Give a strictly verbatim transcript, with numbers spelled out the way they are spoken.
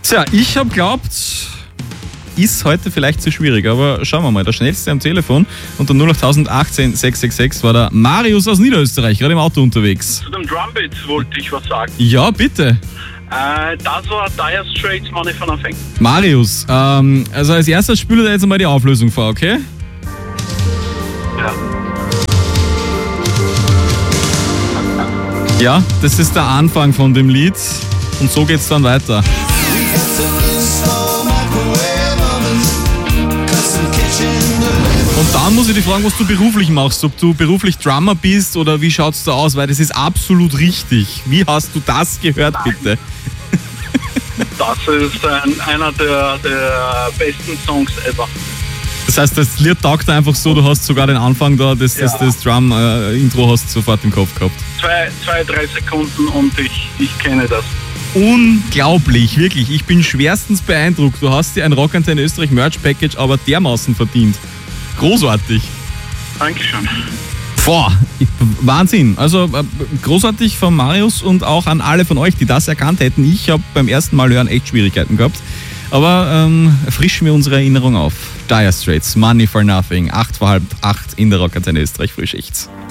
Tja, ich habe glaubt, ist heute vielleicht zu schwierig, aber schauen wir mal. Der schnellste am Telefon unter null acht achtzehn sechs sechs sechs war der Marius aus Niederösterreich, gerade im Auto unterwegs. Zu dem Drumbeat wollte ich was sagen. Ja, bitte. Äh, das war Dire Straits, Money von Anfang. Marius, ähm, also als erstes spüle dir jetzt einmal die Auflösung vor, okay? Ja. Ja, das ist der Anfang von dem Lied und so geht's dann weiter. Und dann muss ich dich fragen, was du beruflich machst, ob du beruflich Drummer bist oder wie schaut's da aus, weil das ist absolut richtig. Wie hast du das gehört, bitte? Das ist ein, einer der, der besten Songs ever. Das heißt, das Lied taugt einfach so, du hast sogar den Anfang da, das, das, das Drum-Intro hast du sofort im Kopf gehabt. Zwei, zwei drei Sekunden und ich, ich kenne das. Unglaublich, wirklich. Ich bin schwerstens beeindruckt. Du hast dir ein Rockantenne Österreich Merch Package aber dermaßen verdient. Großartig. Dankeschön. Boah, Wahnsinn. Also äh, großartig von Marius und auch an alle von euch, die das erkannt hätten. Ich habe beim ersten Mal hören echt Schwierigkeiten gehabt. Aber ähm, frischen wir unsere Erinnerung auf. Dire Straits, Money for Nothing, acht vor halb acht in der Rockantenne Österreich Frühschicht.